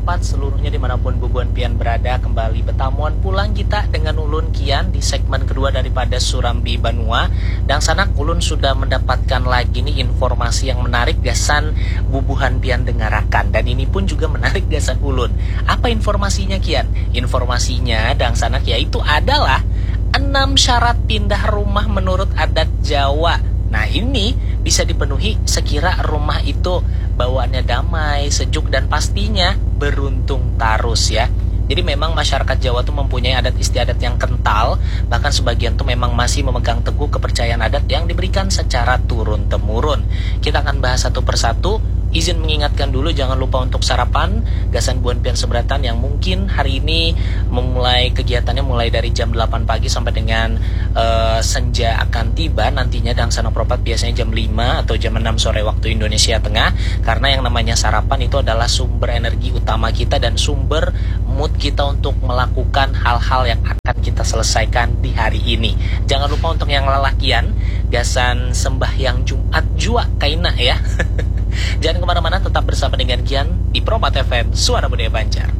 Propat seluruhnya dimanapun Bubuan Pian berada, kembali betamuan pulang kita dengan Ulun Kian di segmen kedua daripada Surambi Banua. Dan sanak Ulun sudah mendapatkan lagi nih informasi yang menarik gasan Bubuhan Pian dengarakan. Dan ini pun juga menarik gasan Ulun. Apa informasinya Kian? Informasinya dan sanak yaitu adalah 6 syarat pindah rumah menurut adat Jawa. Nah ini bisa dipenuhi sekira rumah itu bawaannya damai, sejuk, dan pastinya beruntung tarus ya. Jadi memang masyarakat Jawa tuh mempunyai adat istiadat yang kental. Bahkan sebagian tuh memang masih memegang teguh kepercayaan adat yang diberikan secara turun-temurun. Kita akan bahas satu persatu. Izin mengingatkan dulu, jangan lupa untuk sarapan gasan Buan Pian Seberatan yang mungkin hari ini memulai kegiatannya mulai dari jam 8 pagi sampai dengan senja akan tiba nantinya. Dan sana Propat biasanya jam 5 atau jam 6 sore waktu Indonesia Tengah. Karena yang namanya sarapan itu adalah sumber energi utama kita dan sumber mood kita untuk melakukan hal-hal yang akan kita selesaikan di hari ini. Jangan lupa untuk yang lelakian, gasan sembahyang Jumat jua kaina ya. Jangan kemana-mana, tetap bersama dengan Kian di Propat FM, Suara Budaya Banjar.